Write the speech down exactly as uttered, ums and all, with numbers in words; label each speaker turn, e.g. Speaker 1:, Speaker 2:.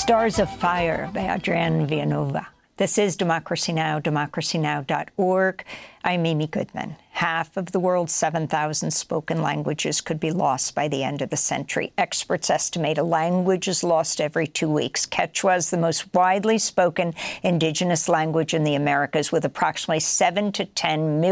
Speaker 1: Stars of Fire by Adrienne Villanova. This is Democracy Now!, democracy now dot org. I'm Amy Goodman. Half of the world's seven thousand spoken languages could be lost by the end of the century. Experts estimate a language is lost every two weeks. Quechua is the most widely spoken indigenous language in the Americas, with approximately seven to ten million